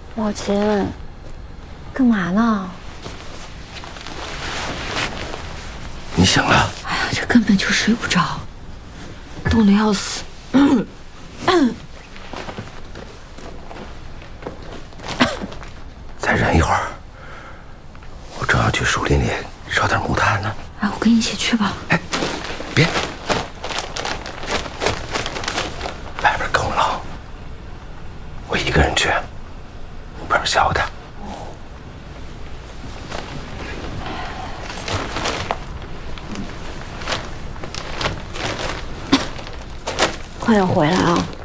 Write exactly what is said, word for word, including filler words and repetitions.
老秦，干嘛呢？ 你醒了？ 哎呀，这根本就睡不着，冻得要死。嗯嗯、 再忍一会儿，我正要去树林里烧点木炭呢。 哎，我跟你一起去吧。 哎，别，外边更冷，我一个人去，不是小的。 快点回来啊！